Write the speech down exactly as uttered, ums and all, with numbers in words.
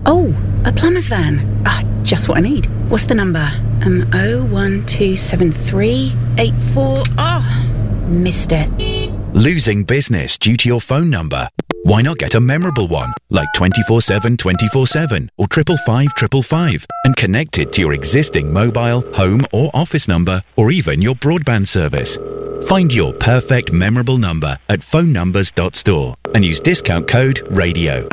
Oh, a plumber's van. Ah, just what I need. What's the number? Um, oh one two seven three eight four. Oh, missed it. Losing business due to your phone number? Why not get a memorable one, like twenty-four seven twenty-four seven or triple five triple five, and connect it to your existing mobile, home or office number, or even your broadband service. Find your perfect memorable number at phone numbers dot store and use discount code RADIO.